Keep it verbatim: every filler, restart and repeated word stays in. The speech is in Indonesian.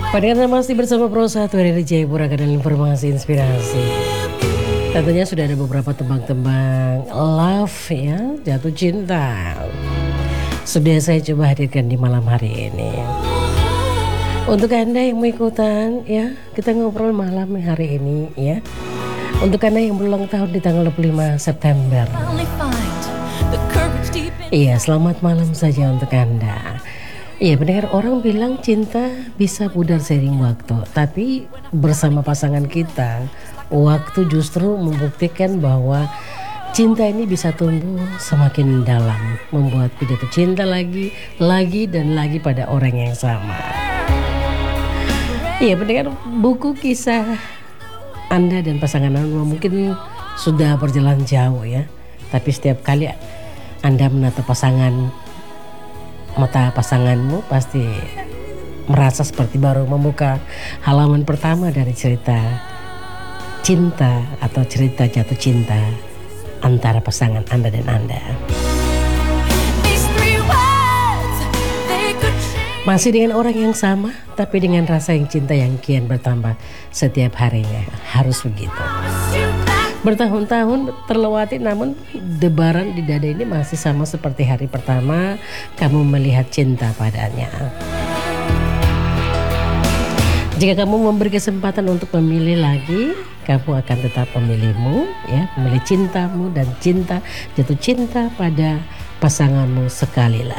Pendengar masih bersama Pro satu dari Jayapura dengan informasi inspirasi. Tentunya sudah ada beberapa tembang-tembang love ya, jatuh cinta. Sudah saya coba hadirkan di malam hari ini. Untuk Anda yang mau ikutan ya, kita ngobrol malam hari ini ya. Untuk Anda yang berulang tahun di tanggal dua puluh lima September. Iya, selamat malam saja untuk Anda. Iya, pendengar, orang bilang cinta bisa pudar seiring waktu, tapi bersama pasangan kita, waktu justru membuktikan bahwa cinta ini bisa tumbuh semakin dalam, membuat kita cinta lagi, lagi dan lagi pada orang yang sama. Iya, pendengar, buku kisah Anda dan pasangan Anda mungkin sudah berjalan jauh ya, tapi setiap kali Anda menatap pasangan mata pasanganmu pasti merasa seperti baru membuka halaman pertama dari cerita cinta atau cerita jatuh cinta antara pasangan Anda dan Anda. Masih dengan orang yang sama, tapi dengan rasa yang cinta yang kian bertambah setiap harinya. Harus begitu. Bertahun-tahun terlewati, namun debaran di dada ini masih sama seperti hari pertama kamu melihat cinta padanya. Jika kamu memberi kesempatan untuk memilih lagi, kamu akan tetap memilihmu, ya, memilih cintamu dan cinta, jatuh cinta pada pasanganmu sekali lagi.